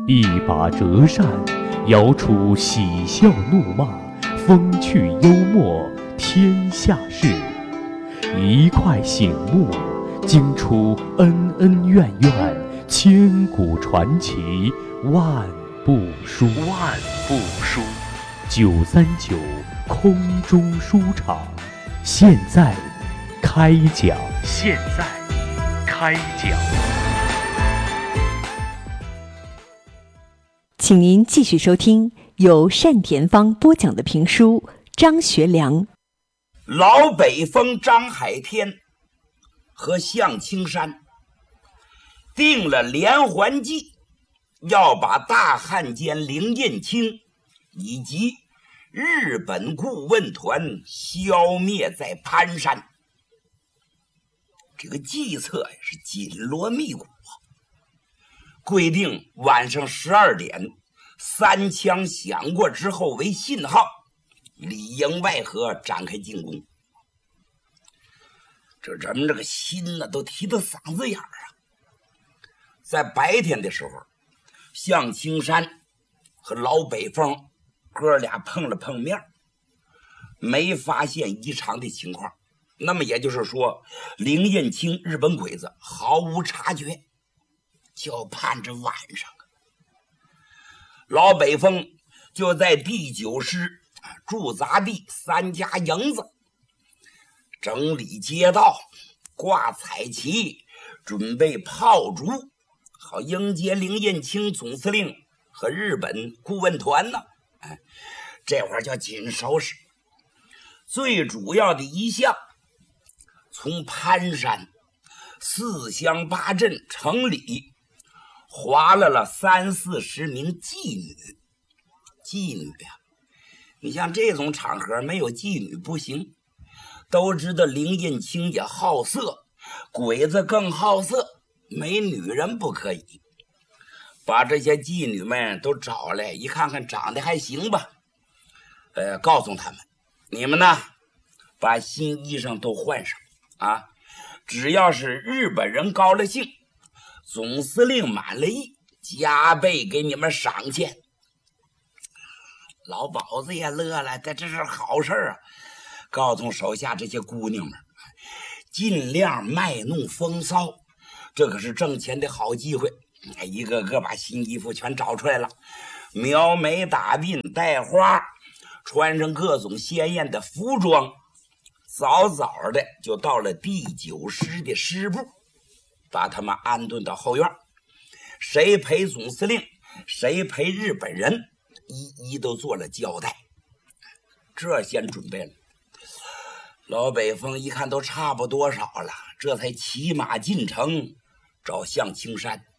一把折扇，摇出喜笑怒骂，风趣幽默，天下事。一块醒目，惊出恩恩怨怨，千古传奇，万部书。939空中书场，现在开讲。 请您继续收听由单田芳播讲的评书《张学良》。 老北风张海天和向青山定了连环计，要把大汉奸林彦卿以及日本顾问团消灭在潘山。这个计策是紧锣密鼓啊，规定晚上12点3枪响过之后为信号，里应外合展开进攻。这人们这个心呢都提到嗓子眼儿啊。在白天的时候，向青山和老北风哥俩碰了碰面，没发现异常的情况，那么也就是说林彦卿日本鬼子毫无察觉，就盼着晚上。老北风就在第9师驻扎地3家营子整理街道，挂彩旗，准备炮竹，好迎接林彦卿总司令和日本顾问团呢。这会儿叫紧收拾。最主要的一项，从潘山4乡8镇城里划来了30-40名妓女。妓女啊，你像这种场合没有妓女不行。都知道林彦卿也好色，鬼子更好色，没女人不可以。把这些妓女们都找来，一看看长得还行吧，告诉他们，你们呢把新衣裳都换上啊，只要是日本人高了兴，总司令满了意，加倍给你们赏钱。老鸨子也乐了，这是好事啊，告诉手下这些姑娘们，尽量卖弄风骚，这可是挣钱的好机会。一个个把新衣服全找出来了，描眉打鬓戴花，穿上各种鲜艳的服装，早早的就到了第9师的师部，把他们安顿到后院，谁陪总司令，谁陪日本人，一一都做了交代。这先准备了。老北风一看都差不多少了，这才骑马进城找向青山。